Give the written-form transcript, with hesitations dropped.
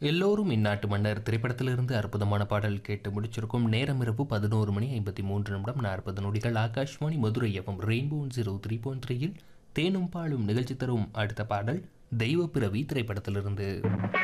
எல்லோரும் இந்நாட்டு மன்னர் திரைப்படத்திலிருந்து அற்புதமான பாடல் கேட்டு முடிச்சிருக்கும். நேரம் இரவு 11 மணி 53 நிமிடம் 40 நொடிகள். ஆகாஷ்வாணி மதுரை எஃப்எம் ரெயின்போ 103.3 தேனும் பாலும் நிகழ்ச்சி தரும் அடுத்த பாடல் தெய்வ பிறவி திரைப்படத்திலிருந்து.